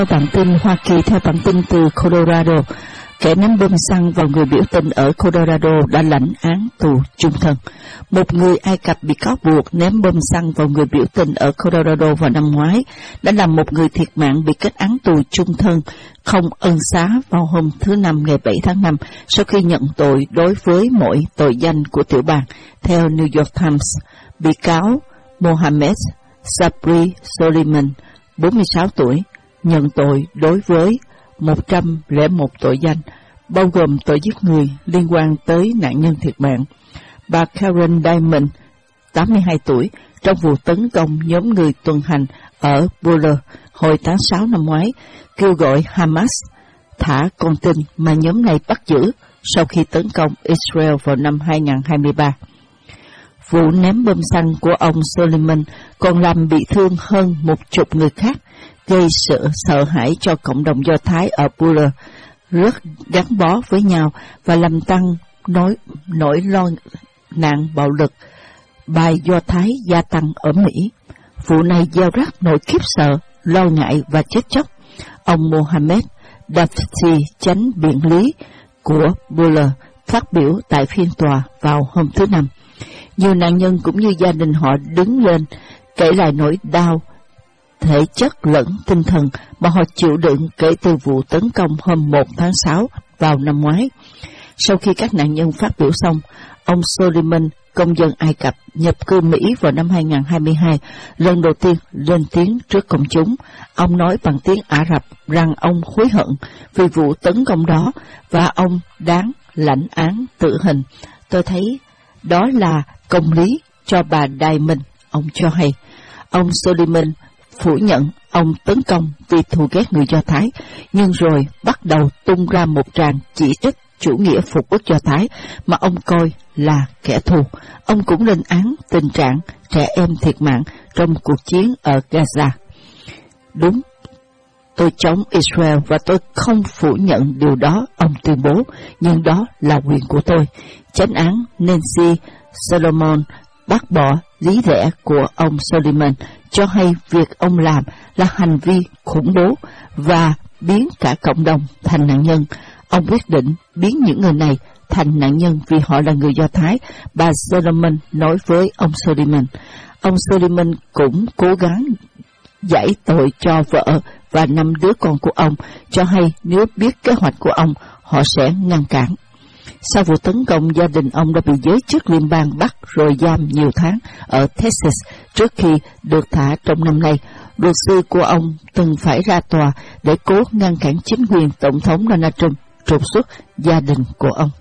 Bản tin Hoa Kỳ. Theo bản tin từ Colorado, kẻ ném bom xăng vào người biểu tình ở Colorado đã lãnh án tù chung thân. Một người Ai Cập bị cáo buộc ném bom xăng vào người biểu tình ở Colorado vào năm ngoái đã làm một người thiệt mạng bị kết án tù chung thân không ân xá vào hôm thứ Năm ngày 7 tháng 5 sau khi nhận tội đối với mọi tội danh của tiểu bang. Theo New York Times, bị cáo Mohammed Sabri Soliman, 46 tuổi, nhận tội đối với 101 tội danh, bao gồm tội giết người liên quan tới nạn nhân thiệt mạng. Bà Karen Diamond, 82 tuổi, trong vụ tấn công nhóm người tuần hành ở Boulder hồi tháng 6 năm ngoái, kêu gọi Hamas thả con tin mà nhóm này bắt giữ sau khi tấn công Israel vào năm 2023. Vụ ném bom xăng của ông Soliman còn làm bị thương hơn 10 người khác, gây sự sợ hãi cho cộng đồng Do Thái ở Boulder rất gắn bó với nhau và làm tăng nỗi lo nạn bạo lực bài Do Thái gia tăng ở Mỹ. Vụ này gieo rắc nỗi khiếp sợ, lo ngại và chết chóc. Ông Mohammed Dafti, chánh biện lý của Boulder, phát biểu tại phiên tòa vào hôm thứ Năm. Nhiều nạn nhân cũng như gia đình họ đứng lên kể lại nỗi đau thể chất lẫn tinh thần mà họ chịu đựng kể từ vụ tấn công hôm 1 tháng 6 vào năm ngoái. Sau khi các nạn nhân phát biểu xong, ông Soliman, công dân Ai Cập nhập cư Mỹ vào năm 2022, lần đầu tiên lên tiếng trước công chúng. Ông nói bằng tiếng Ả Rập rằng ông hối hận vì vụ tấn công đó và ông đáng lãnh án tử hình. Tôi thấy đó là công lý cho bà Diamond, ông cho hay. Ông Soliman phủ nhận ông tấn công vì thù ghét người Do Thái, nhưng rồi bắt đầu tung ra một tràng chỉ trích chủ nghĩa phục quốc Do Thái mà ông coi là kẻ thù. Ông cũng lên án tình trạng trẻ em thiệt mạng trong cuộc chiến ở Gaza. Đúng, tôi chống Israel và tôi không phủ nhận điều đó, ông tuyên bố, nhưng đó là quyền của tôi. Chánh án Nancy Solomon bác bỏ lý lẽ của ông Soliman, cho hay việc ông làm là hành vi khủng bố và biến cả cộng đồng thành nạn nhân. Ông quyết định biến những người này thành nạn nhân vì họ là người Do Thái, bà Solomon nói với ông Soliman. Ông Soliman cũng cố gắng giải tội cho vợ và 5 đứa con của ông, cho hay nếu biết kế hoạch của ông, họ sẽ ngăn cản. Sau vụ tấn công, gia đình ông đã bị giới chức liên bang bắt rồi giam nhiều tháng ở Texas trước khi được thả trong năm nay. Luật sư của ông từng phải ra tòa để cố ngăn cản chính quyền Tổng thống Donald Trump trục xuất gia đình của ông.